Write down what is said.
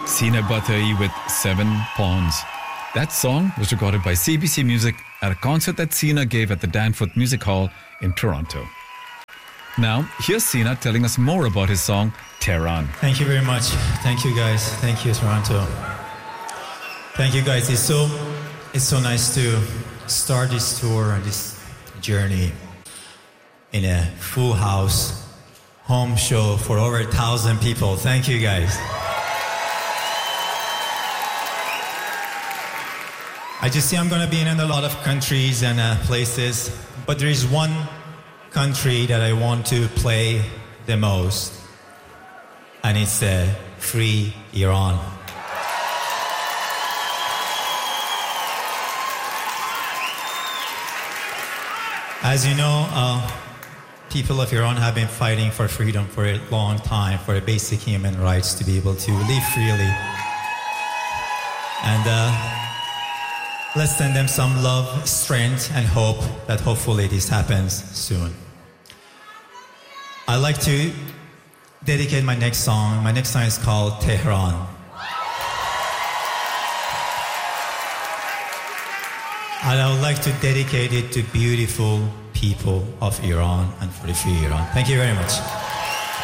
Sina Batai with 7 Pawns. That song was recorded by CBC Music at a concert that Sina gave at the Danforth Music Hall in Toronto. Now, here's Sina telling us more about his song, Tehran. Thank you very much. Thank you, guys. Thank you, Toronto. Thank you, guys. It's so nice to start this tour and this journey in a full house home show for over 1,000 people. Thank you, guys. I just see I'm going to be in a lot of countries and places, but there is one country that I want to play the most, and it's Free Iran. As you know, people of Iran have been fighting for freedom for a long time, for the basic human rights to be able to live freely. And let's send them some love, strength, and hope that hopefully this happens soon. I'd like to dedicate my next song. My next song is called Tehran. And I would like to dedicate it to beautiful people of Iran and for the free Iran. Thank you very much.